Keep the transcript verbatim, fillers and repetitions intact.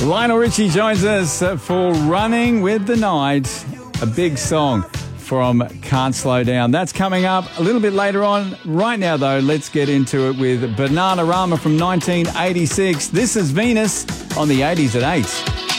Lionel Richie joins us for Running with the Night, a big song from Can't Slow Down. That's coming up a little bit later on. Right now, though, let's get into it with Bananarama from nineteen eighty-six. This is Venus on the eighties at eight.